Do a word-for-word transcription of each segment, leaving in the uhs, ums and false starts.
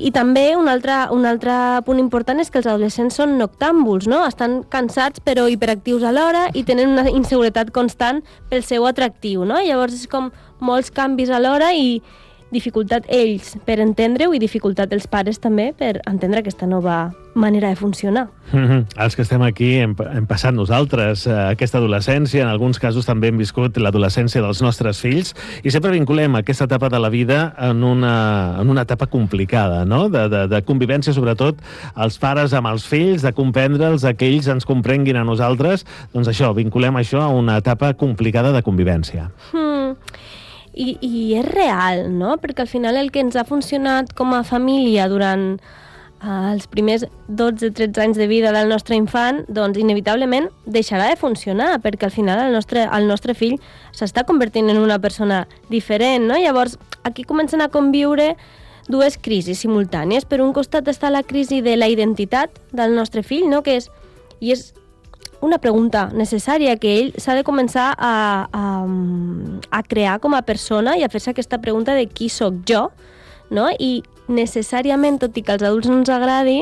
i també un altre, un altre punt important és que els adolescents són noctàmbuls, no? Estan cansats però hiperactius alhora i tenen una inseguretat constant pel seu atractiu, no? Llavors és com molts canvis alhora i dificultat ells per entendre-ho i dificultat els pares també per entendre aquesta nova manera de funcionar. Mm-hmm. Els que estem aquí hem, hem passat nosaltres eh, aquesta adolescència, en alguns casos també hem viscut l'adolescència dels nostres fills i sempre vinculem aquesta etapa de la vida en una, en una etapa complicada, no? De, de, de convivència, sobretot els pares amb els fills, de comprendre'ls, que ells ens comprenguin a nosaltres, doncs això, vinculem això a una etapa complicada de convivència. Hmm. I, i és real, no? Perquè al final el que ens ha funcionat com a família durant eh, els primers dotze tretze anys de vida del nostre infant, doncs inevitablement deixarà de funcionar, perquè al final el nostre, el nostre fill s'està convertint en una persona diferent, no? Llavors, aquí comencen a conviure dues crisis simultànies. Per un costat està la crisi de la identitat del nostre fill, no? Que és, i és una pregunta necessària que ell s'ha de començar a, a, a crear com a persona i a fer-se aquesta pregunta de qui sóc jo, no? I necessàriament, tot i que als adults no ens agradi,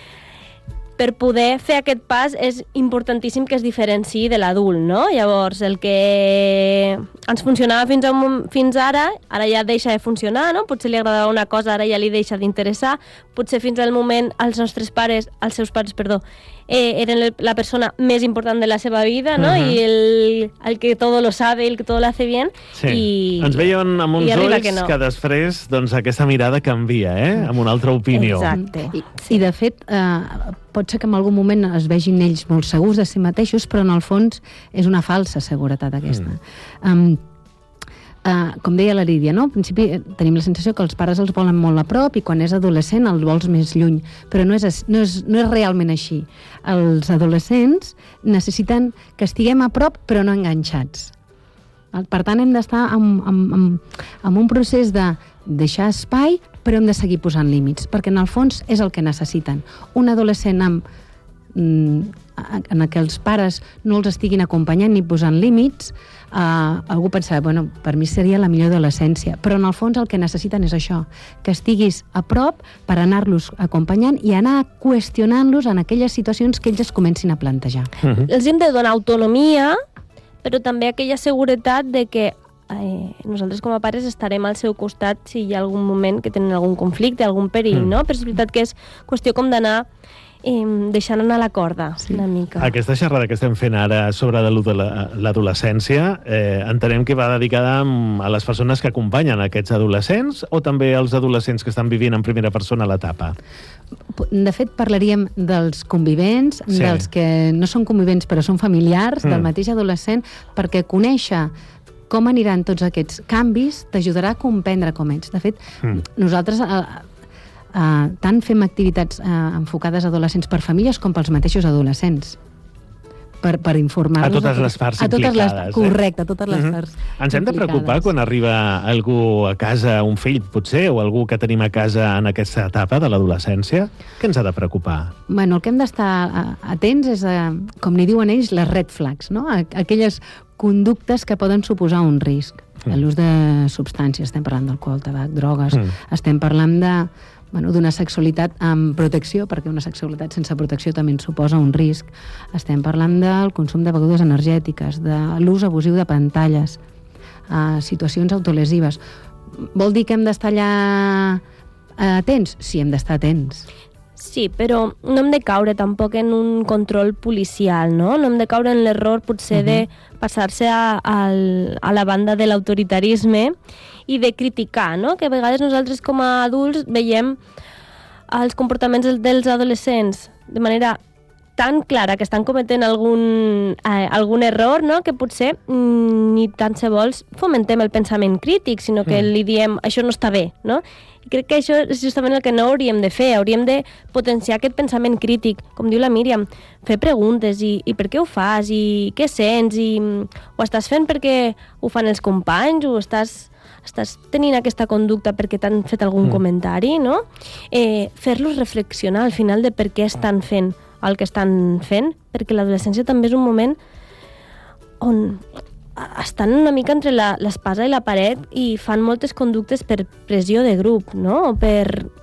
per poder fer aquest pas és importantíssim que es diferenciï de l'adult, no? Llavors, el que ens funcionava fins, a un, fins ara, ara ja deixa de funcionar, no? Potser li agradava una cosa, ara ja li deixa d'interessar, potser fins al moment els nostres pares, els seus pares, perdó, eh, eren la persona més important de la seva vida, no? Uh-huh. I el, el que todo lo sabe, el que todo lo hace bien. Sí. I, ens veien amb uns ulls que, no. que després doncs, aquesta mirada canvia, eh? Amb una altra opinió. Exacte. I, sí. I de fet, eh, pot ser que en algun moment es vegin ells molt segurs de si mateixos, però en el fons és una falsa seguretat aquesta. Mm. Um, Uh, com deia la Lídia, no? Al principi tenim la sensació que els pares els volen molt a prop i quan és adolescent el vols més lluny, però no és, no és, no és realment així. Els adolescents necessiten que estiguem a prop però no enganxats. Per tant, hem d'estar en, en, en, en un procés de deixar espai, però hem de seguir posant límits, perquè en el fons és el que necessiten. Un adolescent amb en què els pares no els estiguin acompanyant ni posant límits, eh, algú pensava, bueno, per mi seria la millor adolescència, però en el fons el que necessiten és això, que estiguis a prop per anar-los acompanyant i anar qüestionant-los en aquelles situacions que ells es comencin a plantejar. Uh-huh. Els hem de donar autonomia, però també aquella seguretat de que eh, nosaltres com a pares estarem al seu costat si hi ha algun moment que tenen algun conflicte, algun perill, uh-huh. no? Però és veritat que és qüestió com d'anar Eh, deixant anar la corda, sí. una mica. Aquesta xerrada que estem fent ara sobre l'adolescència, eh, entenem que va dedicada a les persones que acompanyen aquests adolescents o també als adolescents que estan vivint en primera persona l'etapa? De fet, parlaríem dels convivents, sí. dels que no són convivents però són familiars, mm. del mateix adolescent, perquè conèixer com aniran tots aquests canvis t'ajudarà a comprendre com ets. De fet, mm. nosaltres... Eh, Uh, tant fem activitats uh, enfocades a adolescents per famílies com pels mateixos adolescents per, per informar-los a totes les parts a totes implicades les, correcte, a totes les uh-huh. parts ens hem de preocupar quan arriba algú a casa, un fill potser, o algú que tenim a casa en aquesta etapa de l'adolescència? Què ens ha de preocupar? Bueno, el que hem d'estar atents és, a, com n'hi diuen ells, les red flags, no? Aquelles conductes que poden suposar un risc. Mm. L'ús de substàncies, estem parlant d'alcohol, tabac, drogues, mm. estem parlant de bueno, d'una sexualitat amb protecció, perquè una sexualitat sense protecció també ens suposa un risc. Estem parlant del consum de begudes energètiques, de l'ús abusiu de pantalles, uh, situacions autolesives. Vol dir que hem d'estar allà atents? Sí, hem d'estar atents. Sí, però no hem de caure tampoc en un control policial, no? No hem de caure en l'error potser uh-huh. de passar-se a, a, a la banda de l'autoritarisme i de criticar, no? Que a vegades nosaltres com a adults veiem els comportaments dels adolescents de manera tan clara que estan cometent algun, eh, algun error, no? Que potser mm, ni tant se vols fomentem el pensament crític, sinó que mm. li diem això no està bé, no? I crec que això és justament el que no hauríem de fer, hauríem de potenciar aquest pensament crític, com diu la Míriam, fer preguntes, i, i per què ho fas, i què sents, i ho estàs fent perquè ho fan els companys, o estàs, estàs tenint aquesta conducta perquè t'han fet algun mm. comentari, no? Eh, fer-los reflexionar al final de per què estan fent el que estan fent, perquè l'adolescència també és un moment on estan una mica entre l'espasa i la paret i fan moltes conductes per pressió de grup, no? O per